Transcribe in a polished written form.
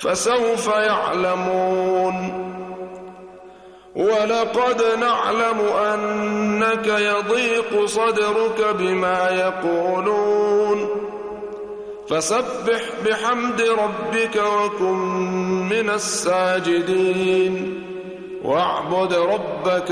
فسوف يعلمون. ولقد نعلم أنك يضيق صدرك بما يقولون فسبح بحمد ربك وكن من الساجدين واعبد ربك